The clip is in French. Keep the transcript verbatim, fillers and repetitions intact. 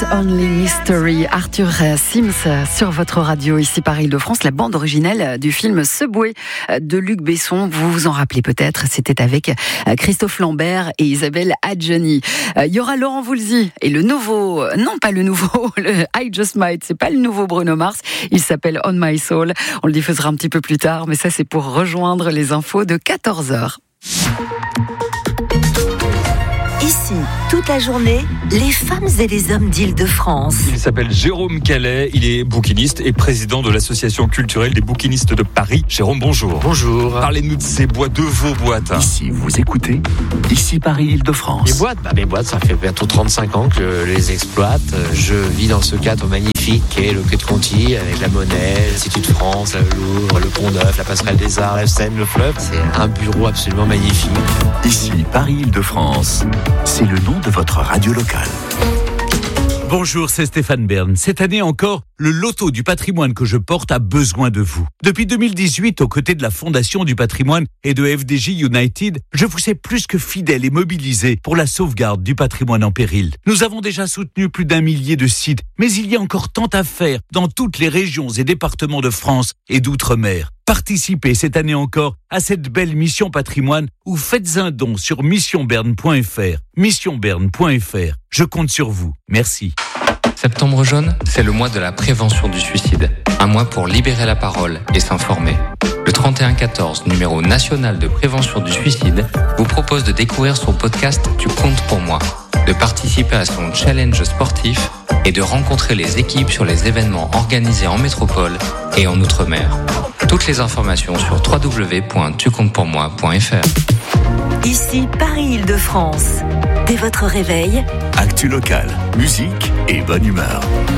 Only Mystery, Arthur Sims sur votre radio, ici par Île-de-France, la bande originale du film Subway de Luc Besson. Vous vous en rappelez peut-être, c'était avec Christophe Lambert et Isabelle Adjani. Il y aura Laurent Voulzy et le nouveau, non pas le nouveau, le I Just Might, c'est pas le nouveau Bruno Mars, il s'appelle On My Soul. On le diffusera un petit peu plus tard, mais ça c'est pour rejoindre les infos de quatorze heures. Ici, toute la journée, les femmes et les hommes d'Île-de-France. Il s'appelle Jérôme Calais, il est bouquiniste et président de l'association culturelle des bouquinistes de Paris. Jérôme, bonjour. Bonjour. Parlez-nous de ces boîtes, de vos boîtes. Ici, vous écoutez, ici Paris, Île-de-France. Mes boîtes, bah mes boîtes, ça fait bientôt trente-cinq ans que je les exploite. Je vis dans ce cadre magnifique qu'est le Quai de Conti, avec la Monnaie, l'Institut de France, le Louvre, le Pont Neuf, la Passerelle des Arts, la Seine, le fleuve. C'est un bureau absolument magnifique. Ici Paris, Île-de-France. C'est le nom de votre radio locale. Bonjour, c'est Stéphane Bern. Cette année encore, le loto du patrimoine que je porte a besoin de vous. Depuis deux mille dix-huit, aux côtés de la Fondation du patrimoine et de F D J United, je vous sais plus que fidèle et mobilisé pour la sauvegarde du patrimoine en péril. Nous avons déjà soutenu plus d'un millier de sites, mais il y a encore tant à faire dans toutes les régions et départements de France et d'outre-mer. Participez cette année encore à cette belle mission patrimoine ou faites un don sur mission berne point f r. mission berne point f r. Je compte sur vous. Merci. Septembre jaune, c'est le mois de la prévention du suicide. Un mois pour libérer la parole et s'informer. Le trente et un quatorze, numéro national de prévention du suicide, vous propose de découvrir son podcast Tu comptes pour moi, de participer à son challenge sportif et de rencontrer les équipes sur les événements organisés en métropole et en outre-mer. Toutes les informations sur w w w point tu comptes pour moi point f r. Ici Paris-Île-de-France. Dès votre réveil, Actu locale, musique et bonne humeur.